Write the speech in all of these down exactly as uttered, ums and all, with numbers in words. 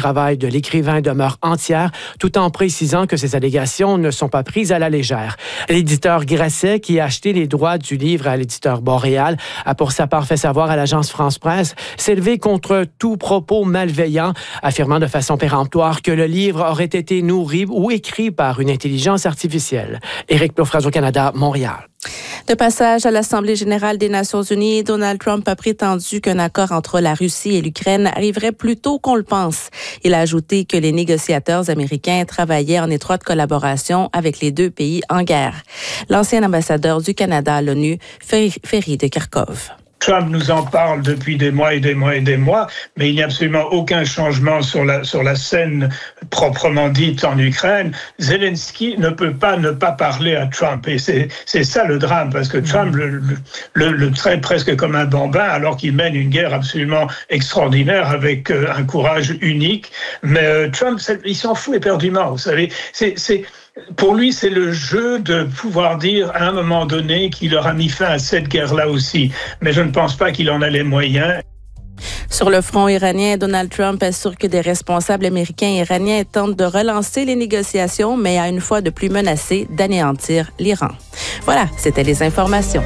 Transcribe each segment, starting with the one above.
travail de l'écrivain demeure entière, tout en précisant que ces allégations ne sont pas prises à la légère. L'éditeur Grasset, qui a acheté les droits du livre à l'éditeur Boréal, a pour sa part fait savoir à l'agence France-Presse s'élever contre tout propos malveillant, affirmant de façon péremptoire que le livre aurait été nourri ou écrit par une intelligence artificielle. Éric Ploufrazo, Canada, Montréal. De passage à l'Assemblée générale des Nations unies, Donald Trump a prétendu qu'un accord entre la Russie et l'Ukraine arriverait plus tôt qu'on le pense. Il a ajouté que les négociateurs américains travaillaient en étroite collaboration avec les deux pays en guerre. L'ancien ambassadeur du Canada à l'ONU, Ferry de Kharkov. Trump nous en parle depuis des mois et des mois et des mois, mais il n'y a absolument aucun changement sur la, sur la scène proprement dite en Ukraine. Zelensky ne peut pas ne pas parler à Trump. Et c'est, c'est ça le drame, parce que Trump le, le, le traite presque comme un bambin, alors qu'il mène une guerre absolument extraordinaire avec euh, un courage unique. Mais euh, Trump, il s'en fout éperdument, vous savez. C'est... c'est Pour lui, c'est le jeu de pouvoir dire à un moment donné qu'il aura mis fin à cette guerre-là aussi. Mais je ne pense pas qu'il en a les moyens. Sur le front iranien, Donald Trump assure que des responsables américains et iraniens tentent de relancer les négociations, mais a une fois de plus menacé d'anéantir l'Iran. Voilà, c'était les informations.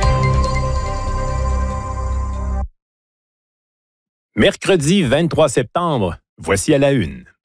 Mercredi vingt-trois septembre, voici à la une.